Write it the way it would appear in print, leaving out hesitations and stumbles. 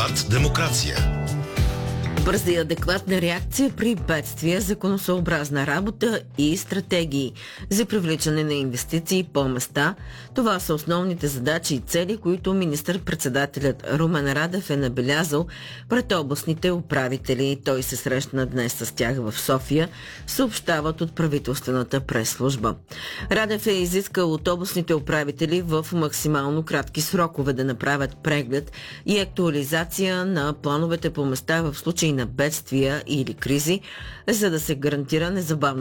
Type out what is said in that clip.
Стандарт демокрация. Бърза и адекватна реакция при бедствия, законосъобразна работа и стратегии за привличане на инвестиции по места. Това са основните задачи и цели, които министър-председателят Румен Радев е набелязал пред областните управители. Той се срещна днес с тях в София, съобщават от правителствената пресслужба. Радев е изискал от областните управители в максимално кратки срокове да направят преглед и актуализация на плановете по места в случай на бедствия или кризи, за да се гарантира незабавна